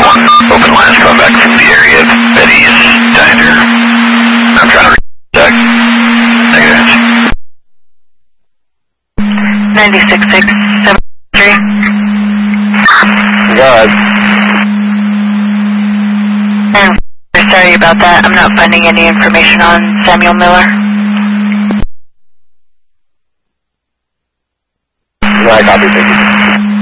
Open lines coming back from the area of Betty's Diner. I'm trying to reach Doug. Negative. 96.673. Go ahead. Sorry about that. I'm not finding any information on Samuel Miller. No, I copy. Thank you.